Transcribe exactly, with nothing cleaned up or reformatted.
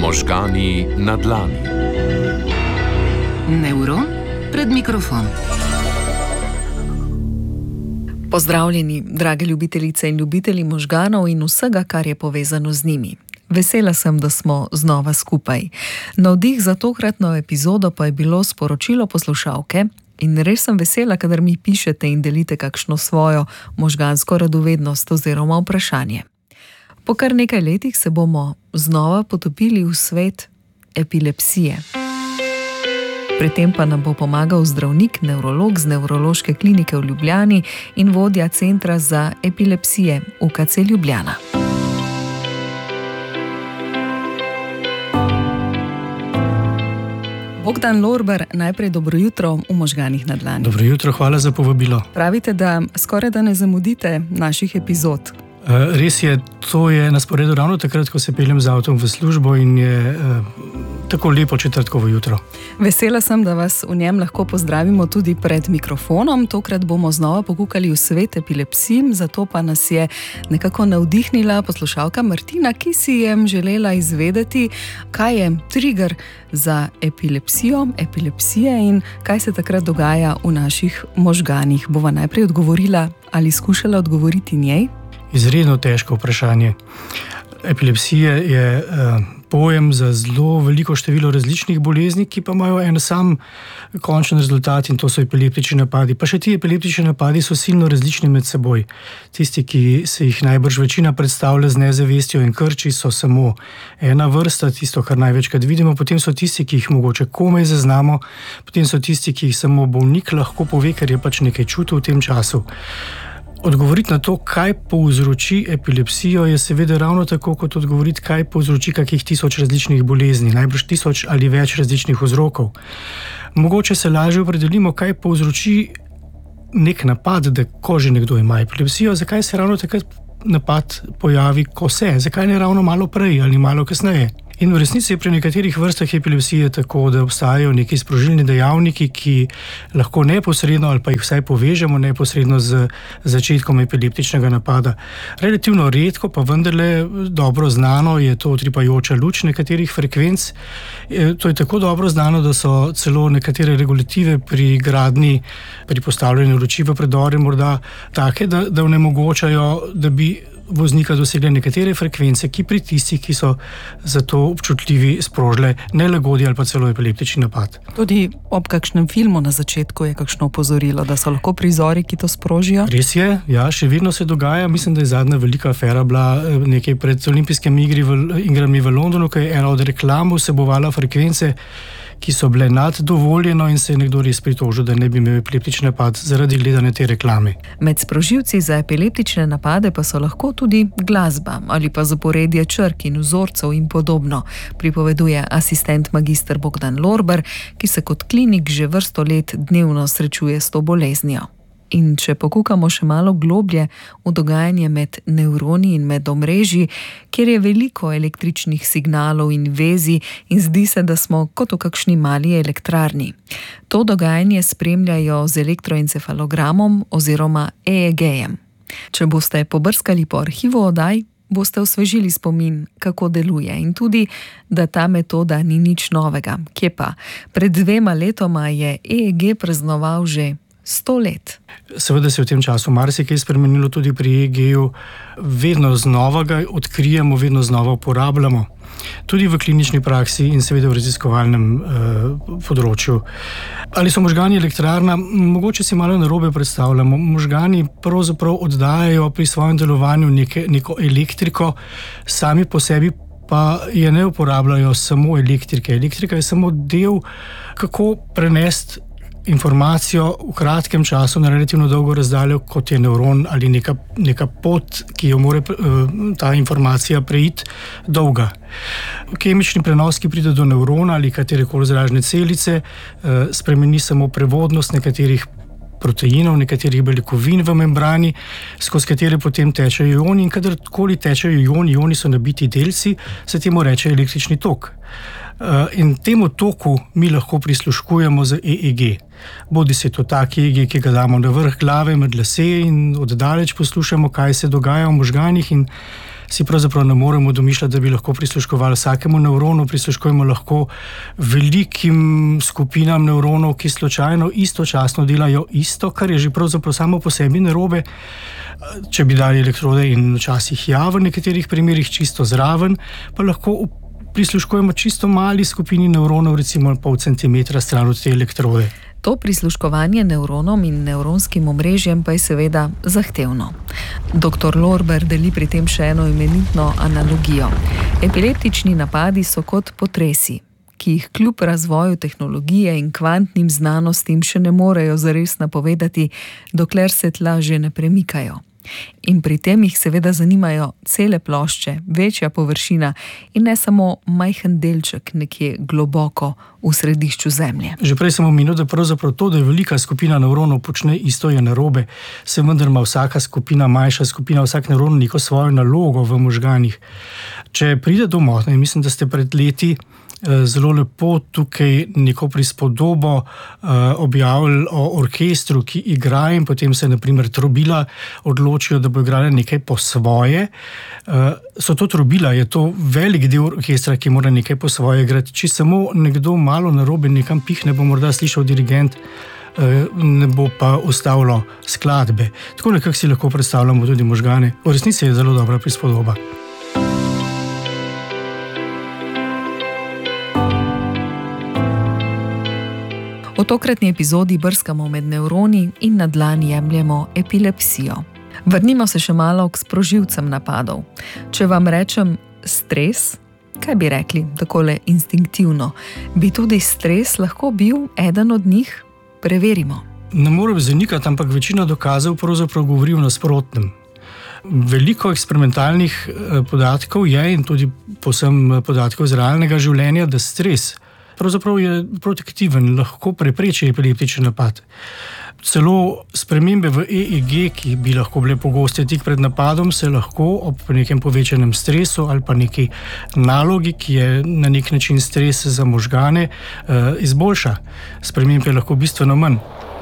Možgani na dlani. Nevron pred mikrofon. Pozdravljeni, drage ljubitelice in ljubitelji možganov in vsega, kar je povezano z njimi. Vesela sem, da smo znova skupaj. Navdih za tokratno epizodo pa je bilo sporočilo poslušalke in res sem vesela, kadar mi pišete in delite kakšno svojo možgansko radovednost oziroma vprašanje. Po kar nekaj letih se bomo znova potopili v svet epilepsije. Pri tem pa nam bo pomagal zdravnik, nevrolog z Nevrološke klinike v Ljubljani in vodja Centra za epilepsije U K C Ljubljana. Bogdan Lorber, najprej dobro jutro v Možganih na dlani. Dobro jutro, hvala za povabilo. Pravite, da skoraj da ne zamudite naših epizod. Res je, to je na sporedu ravno takrat, ko se peljem z avtom v službo in je uh, tako lepo četrtkovo jutro. Vesela sem, da vas v njem lahko pozdravimo tudi pred mikrofonom. Tokrat bomo znova pokukali v svet epilepsij, zato pa nas je nekako navdihnila poslušalka Martina, ki si je želela izvedeti, kaj je trigger za epilepsijo, epilepsije in kaj se takrat dogaja v naših možganih. Bova najprej odgovorila ali skušala odgovoriti njej? Izredno težko vprašanje. Epilepsija je uh, pojem za zelo veliko število različnih bolezni, ki pa imajo en sam končen rezultat in to so epileptični napadi. Pa še ti epileptični napadi so silno različni med seboj. Tisti, ki se jih najbrž večina predstavlja z nezavestjo in krči, so samo ena vrsta, tisto, kar največkrat vidimo. Potem so tisti, ki jih mogoče komaj zaznamo, potem so tisti, ki jih samo bolnik lahko pove, ker je pač nekaj čutil v tem času. Odgovoriti na to, kaj povzroči epilepsijo, je seveda ravno tako, kot odgovoriti, kaj povzroči kakih tisoč različnih bolezni, najbrž tisoč ali več različnih vzrokov. Mogoče se lažje opredelimo, kaj povzroči nek napad, da ko že nekdo ima epilepsijo, zakaj se ravno takrat napad pojavi, ko se, zakaj ne ravno malo prej ali malo kasneje. In v resnici je pri nekaterih vrstah epilepsije tako, da obstajajo neki sprožilni dejavniki, ki lahko neposredno ali pa jih vsaj povežemo neposredno z začetkom epileptičnega napada. Relativno redko, pa vendarle dobro znano je to utripajoča luč nekaterih frekvenc. To je tako dobro znano, da so celo nekatere regulative pri gradnji, pri postavljanju luči v predore morda take, da, da onemogočajo, da bi voznika dosegli nekatere frekvence, ki pri tistih, ki so za to občutljivi, sprožile nelagodje ali pa celo epileptični napad. Tudi ob kakšnem filmu na začetku je kakšno opozorilo, da so lahko prizori, ki to sprožijo? Res je, ja, še vedno se dogaja. Mislim, da je zadnja velika afera bila nekaj pred olimpijskimi igrami v Londonu, ko je ena od reklam vsebovala frekvence, ki so bile nad dovoljeno in se je nekdo res pritožil, da ne bi imel epileptični napad zaradi gledanja te reklame. Med sprožilci za epileptične napade pa so lahko tudi glasba ali pa zaporedje črk in vzorcev in podobno, pripoveduje asistent magister Bogdan Lorber, ki se kot klinik že vrsto let dnevno srečuje s to boleznijo. In če pokukamo še malo globlje v dogajanje med nevroni in med omrežji, kjer je veliko električnih signalov in vezi in zdi se, da smo kot v kakšni mali elektrarni. To dogajanje spremljajo z elektroencefalogramom oziroma E E G-jem. Če boste pobrskali po arhivu oddaj, boste osvežili spomin, kako deluje in tudi, da ta metoda ni nič novega. Kje pa? Pred dvema letoma je E E G praznoval že sto let. Seveda se je v tem času marsikaj spremenilo tudi pri E E G-ju. Vedno znova ga odkrijemo, vedno znova uporabljamo. Tudi v klinični praksi in seveda v raziskovalnem eh, področju. Ali so možgani elektrarna? Mogoče si malo narobe predstavljamo. Možgani pravzaprav oddajajo pri svojem delovanju neke, neko elektriko, sami po sebi pa je ne uporabljajo samo elektrike. Elektrika je samo del, kako prenesti informacijo v kratkem času na relativno dolgo razdaljo, kot je nevron ali neka, neka pot, ki jo mora ta informacija preiti, dolga. Kemični prenos, ki pride do nevrona ali katerekoli zražne celice, spremeni samo prevodnost nekaterih proteinov, nekaterih beljakovin v membrani, skozi katere potem tečejo ioni in kadarkoli tečejo ioni, ioni so nabiti delci, se temu reče električni tok. In temu toku mi lahko prisluškujemo z E E G. Bodi se to tak E E G, ki ga damo na vrh glave med lase in oddaleč poslušamo, kaj se dogaja v možganih in si pravzaprav ne moremo domišljati, da bi lahko prisluškovali vsakemu nevronu, prisluškujemo lahko velikim skupinam nevronov, ki slučajno istočasno delajo isto, kar je že pravzaprav samo po sebi narobe. Če bi dali elektrode in včasih ja, v nekaterih primerih čisto zraven, pa lahko prisluškujemo čisto mali skupini nevronov, recimo pol centimetra stran od te elektrode. To prisluškovanje nevronom in nevronskim omrežjem pa je seveda zahtevno. doktor Lorber deli pri tem še eno imenitno analogijo. Epileptični napadi so kot potresi, ki jih kljub razvoju tehnologije in kvantnim znanostim še ne morejo zares napovedati, dokler se tla že ne premikajo. In pri tem jih seveda zanimajo cele plošče, večja površina in ne samo majhen delček nekje globoko v središču Zemlje. Že prej sem omenil, da pravzaprav to, da je velika skupina nevronov počne isto, je narobe. Se vendar ima vsaka skupina, manjša skupina, vsak nevron neko svojo nalogo v možganih. Če pride do motnje, mislim, da ste pred leti zelo lepo tukaj neko prispodobo uh, objavili o orkestru, ki igra in potem se na primer trobila odločijo, da bo igrala nekaj po svoje. Uh, so to trobila, je to velik del orkestra, ki mora nekaj po svoje igrati. Če samo nekdo malo narobe nekam pihne, bo morda slišal dirigent, uh, ne bo pa ustavilo skladbe. Tako nekako si lahko predstavljamo tudi možgane. V resnici je zelo dobra prispodoba. V tokratni epizodi brskamo med nevroni in na dlan jemljemo epilepsijo. Vrnimo se še malo k sprožilcem napadov. Če vam rečem stres, kaj bi rekli takole instinktivno? Bi tudi stres lahko bil eden od njih? Preverimo. Ne morem zanikati, ampak večina dokazov pravzaprav govori o nasprotnem. Veliko eksperimentalnih podatkov je in tudi povsem podatkov iz realnega življenja, da stres pravzaprav je protektiven, lahko prepreči epileptični napad. Celo spremembe v E E G, ki bi lahko bile pogoste tik pred napadom, se lahko ob nekem povečanem stresu ali pa neki nalogi, ki je na nek način stres za možgane, izboljša. Spremembe je lahko bistveno manj.